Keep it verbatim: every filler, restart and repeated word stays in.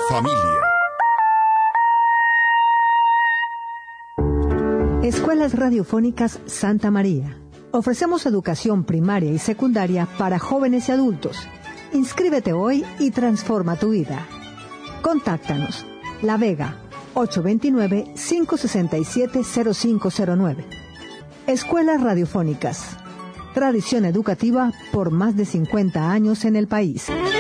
familia. Escuelas Radiofónicas Santa María. Ofrecemos educación primaria y secundaria para jóvenes y adultos. Inscríbete hoy y transforma tu vida. Contáctanos. La Vega, ocho dos nueve, cinco seis siete, cero cinco cero nueve. Escuelas Radiofónicas. Tradición educativa por más de cincuenta años en el país.